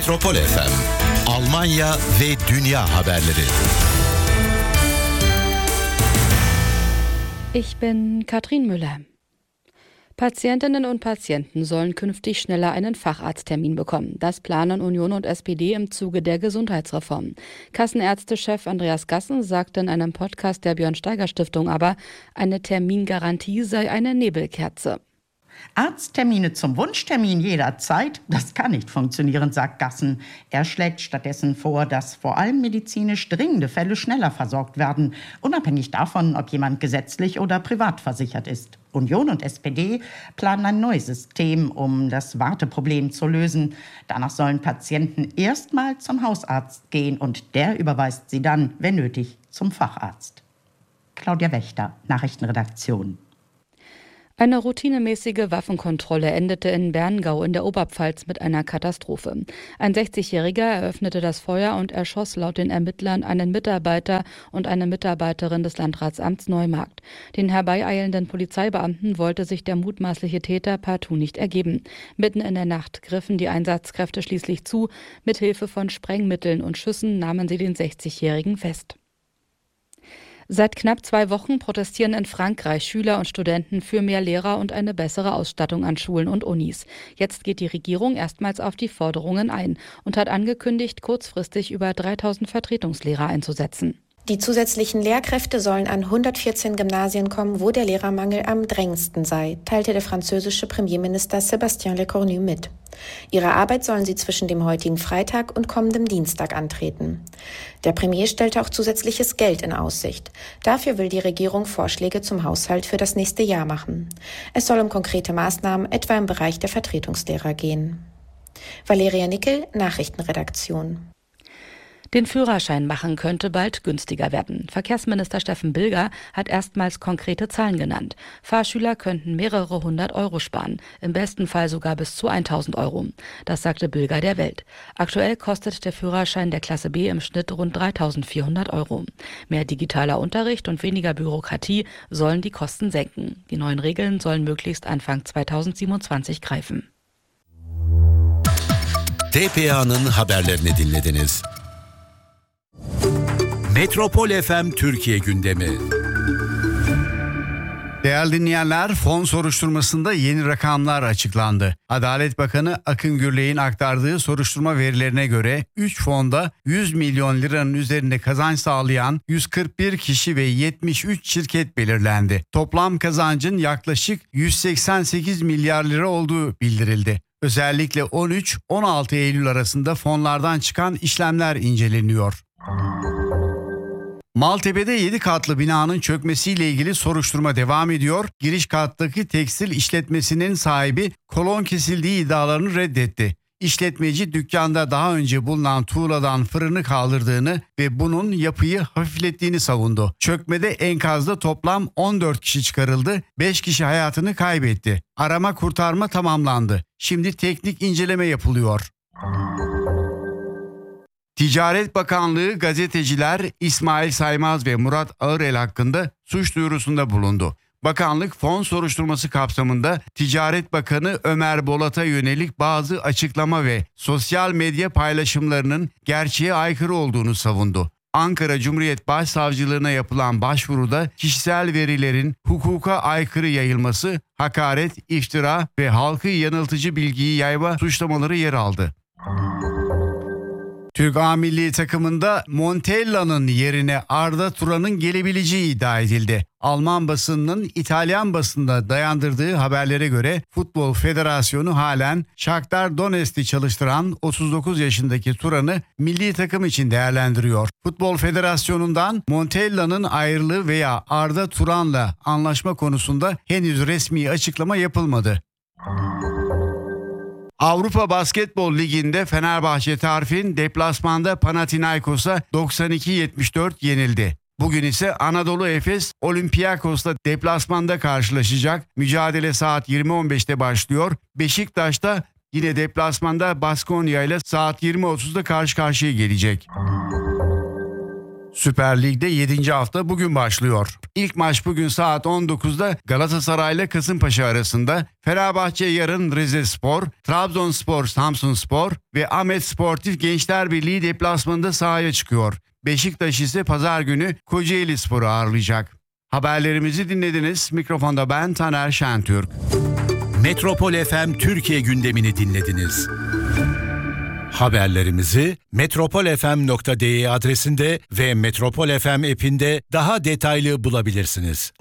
Metropol FM, Almanya ve dünya haberleri. Ich bin Katrin Müller. Patientinnen und Patienten sollen künftig schneller einen Facharzttermin bekommen. Das planen Union und SPD im Zuge der Gesundheitsreform. Kassenärztechef Andreas Gassen sagte in einem Podcast der Björn-Steiger-Stiftung aber, eine Termingarantie sei eine Nebelkerze. Arzttermine zum Wunschtermin jederzeit, das kann nicht funktionieren, sagt Gassen. Er schlägt stattdessen vor, dass vor allem medizinisch dringende Fälle schneller versorgt werden, unabhängig davon, ob jemand gesetzlich oder privat versichert ist. Union und SPD planen ein neues System, um das Warteproblem zu lösen. Danach sollen Patienten erstmal zum Hausarzt gehen und der überweist sie dann, wenn nötig, zum Facharzt. Claudia Wächter, Nachrichtenredaktion. Eine routinemäßige Waffenkontrolle endete in Berngau in der Oberpfalz mit einer Katastrophe. Ein 60-Jähriger eröffnete das Feuer und erschoss laut den Ermittlern einen Mitarbeiter und eine Mitarbeiterin des Landratsamts Neumarkt. Den herbeieilenden Polizeibeamten wollte sich der mutmaßliche Täter partout nicht ergeben. Mitten in der Nacht griffen die Einsatzkräfte schließlich zu. Mithilfe von Sprengmitteln und Schüssen nahmen sie den 60-Jährigen fest. Seit knapp 2 Wochen protestieren in Frankreich Schüler und Studenten für mehr Lehrer und eine bessere Ausstattung an Schulen und Unis. Jetzt geht die Regierung erstmals auf die Forderungen ein und hat angekündigt, kurzfristig über 3000 Vertretungslehrer einzusetzen. Die zusätzlichen Lehrkräfte sollen an 114 Gymnasien kommen, wo der Lehrermangel am drängendsten sei, teilte der französische Premierminister Sébastien Lecornu mit. Ihre Arbeit sollen sie zwischen dem heutigen Freitag und kommendem Dienstag antreten. Der Premier stellte auch zusätzliches Geld in Aussicht. Dafür will die Regierung Vorschläge zum Haushalt für das nächste Jahr machen. Es soll um konkrete Maßnahmen etwa im Bereich der Vertretungslehrer gehen. Valeria Nickel, Nachrichtenredaktion. Den Führerschein machen könnte bald günstiger werden. Verkehrsminister Steffen Bilger hat erstmals konkrete Zahlen genannt. Fahrschüler könnten mehrere 100 Euro sparen, im besten Fall sogar bis zu 1000 Euro. Das sagte Bilger der Welt. Aktuell kostet der Führerschein der Klasse B im Schnitt rund 3400 Euro. Mehr digitaler Unterricht und weniger Bürokratie sollen die Kosten senken. Die neuen Regeln sollen möglichst Anfang 2027 greifen. TPA'nın haberlerini dinlediniz. Metropol FM Türkiye gündemi. Değerli dinleyenler, fon soruşturmasında yeni rakamlar açıklandı. Adalet Bakanı Akın Gürley'in aktardığı soruşturma verilerine göre 3 fonda 100 milyon liranın üzerinde kazanç sağlayan 141 kişi ve 73 şirket belirlendi. Toplam kazancın yaklaşık 188 milyar lira olduğu bildirildi. Özellikle 13-16 Eylül arasında fonlardan çıkan işlemler inceleniyor. Maltepe'de 7 katlı binanın çökmesiyle ilgili soruşturma devam ediyor. Giriş kattaki tekstil işletmesinin sahibi kolon kesildiği iddialarını reddetti. İşletmeci dükkanda daha önce bulunan tuğladan fırını kaldırdığını ve bunun yapıyı hafiflettiğini savundu. Çökmede enkazda toplam 14 kişi çıkarıldı, 5 kişi hayatını kaybetti. Arama kurtarma tamamlandı. Şimdi teknik inceleme yapılıyor. Ticaret Bakanlığı gazeteciler İsmail Saymaz ve Murat Ağırel hakkında suç duyurusunda bulundu. Bakanlık fon soruşturması kapsamında Ticaret Bakanı Ömer Bolat'a yönelik bazı açıklama ve sosyal medya paylaşımlarının gerçeğe aykırı olduğunu savundu. Ankara Cumhuriyet Başsavcılığına yapılan başvuruda kişisel verilerin hukuka aykırı yayılması, hakaret, iftira ve halkı yanıltıcı bilgiyi yayma suçlamaları yer aldı. Türk A milli takımında Montella'nın yerine Arda Turan'ın gelebileceği iddia edildi. Alman basınının İtalyan basında dayandırdığı haberlere göre Futbol Federasyonu halen Shakhtar Donetsk'i çalıştıran 39 yaşındaki Turan'ı milli takım için değerlendiriyor. Futbol Federasyonu'ndan Montella'nın ayrılığı veya Arda Turan'la anlaşma konusunda henüz resmi açıklama yapılmadı. Avrupa Basketbol Ligi'nde Fenerbahçe Tarfin deplasmanda Panathinaikos'a 92-74 yenildi. Bugün ise Anadolu Efes Olympiakos'la deplasmanda karşılaşacak. Mücadele saat 20.15'te başlıyor. Beşiktaş'ta yine deplasmanda Baskonya ile saat 20.30'da karşı karşıya gelecek. Süper Lig'de 7. hafta bugün başlıyor. İlk maç bugün saat 19'da Galatasaray ile Kasımpaşa arasında. Fenerbahçe yarın Rizespor, Trabzonspor Samsunspor ve Ahmet Sportif Gençler Birliği deplasmanında sahaya çıkıyor. Beşiktaş ise pazar günü Kocaelispor'u ağırlayacak. Haberlerimizi dinlediniz. Mikrofonda ben Taner Şentürk. Metropol FM Türkiye gündemini dinlediniz. Haberlerimizi metropolfm.de adresinde ve Metropol FM app'inde daha detaylı bulabilirsiniz.